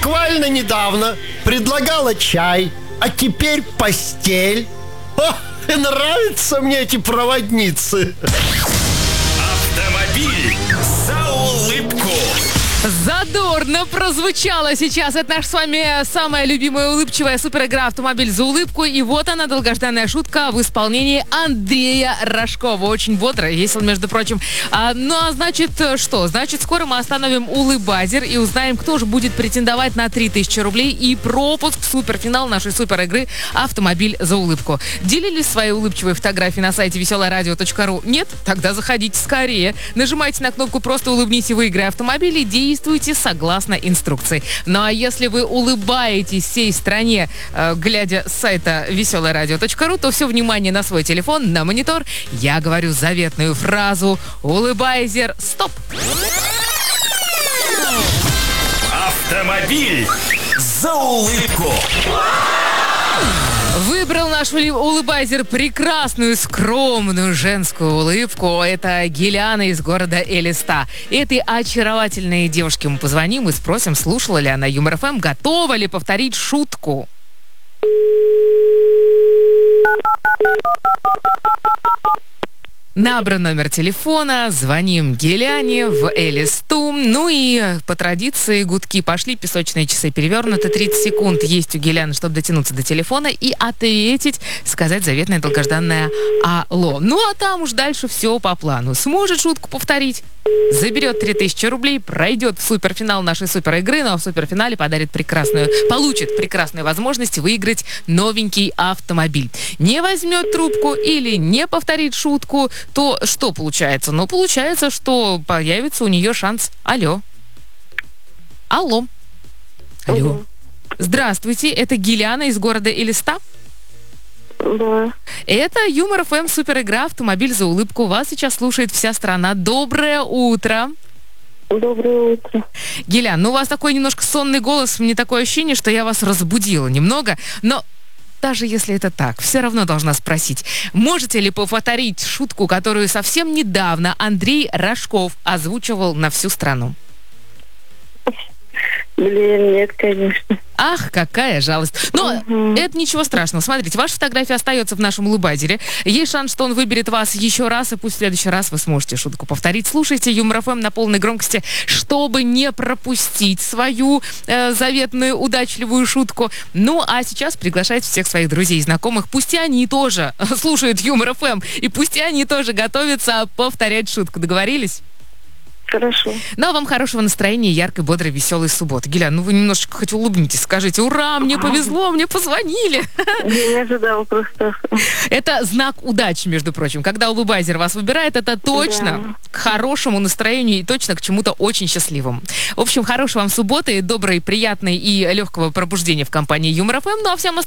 буквально недавно предлагала чай, а теперь постель. О, нравятся мне эти проводницы. Автомобиль за улыбку. Задорно прозвучало сейчас. Это наша с вами самая любимая улыбчивая суперигра «Автомобиль за улыбку». И вот она, долгожданная шутка в исполнении Андрея Рожкова. Очень бодро, весело, между прочим. Значит, что? Значит, скоро мы остановим улыбайзер и узнаем, кто же будет претендовать на 3000 рублей и пропуск в суперфинал нашей суперигры «Автомобиль за улыбку». Делились своей улыбчивой фотографией на сайте veseloradio.ru? Нет? Тогда заходите скорее. Нажимайте на кнопку «Просто улыбнись» и выиграй автомобиль и действуйте согласно инструкции. Ну а если вы улыбаетесь всей стране, глядя с сайта veseloradio.ru, то все внимание на свой телефон, на монитор. Я говорю заветную фразу «Улыбайзер, стоп!». Автомобиль за улыбку. Выбрал наш улыбайзер прекрасную, скромную женскую улыбку. Это Гелиана из города Элиста. Этой очаровательной девушке мы позвоним и спросим, слушала ли она Юмор ФМ, готова ли повторить шутку. Набран номер телефона, звоним Геляне в Элисту. Ну и по традиции гудки пошли, песочные часы перевернуты. 30 секунд есть у Геляны, чтобы дотянуться до телефона и ответить, сказать заветное долгожданное «Алло». Ну а там уж дальше все по плану. Сможет шутку повторить, заберет 3000 рублей, пройдет в суперфинал нашей суперигры, но в суперфинале получит прекрасную возможность выиграть новенький автомобиль. Не возьмет трубку или не повторит шутку, то что получается? Ну, получается, что появится у нее шанс. Алло. Алло. Алло. Здравствуйте, это Геляна из города Элиста? Да. Это Юмор ФМ, суперигра «Автомобиль за улыбку». Вас сейчас слушает вся страна. Доброе утро. Доброе утро. Гелян, у вас такой немножко сонный голос. Мне такое ощущение, что я вас разбудила немного. Но даже если это так, все равно должна спросить. Можете ли повторить шутку, которую совсем недавно Андрей Рожков озвучивал на всю страну? Блин, нет, конечно. Ах, какая жалость. Но это ничего страшного. Смотрите, ваша фотография остается в нашем улыбайзере. Есть шанс, что он выберет вас еще раз, и пусть в следующий раз вы сможете шутку повторить. Слушайте Юмор ФМ на полной громкости, чтобы не пропустить свою заветную удачливую шутку. Ну, а сейчас приглашайте всех своих друзей и знакомых. Пусть и они тоже слушают Юмор ФМ, и пусть и они тоже готовятся повторять шутку. Договорились? Хорошо. Ну, а вам хорошего настроения, яркой, бодрой, веселой субботы. Гелян, ну вы немножечко хоть улыбнитесь, скажите: ура, мне повезло, мне позвонили. Я не ожидала просто. Это знак удачи, между прочим. Когда улыбайзер вас выбирает, это точно к хорошему настроению и точно к чему-то очень счастливому. В общем, хорошей вам субботы, доброй, приятной и легкого пробуждения в компании Юмор ФМ. Ну, а всем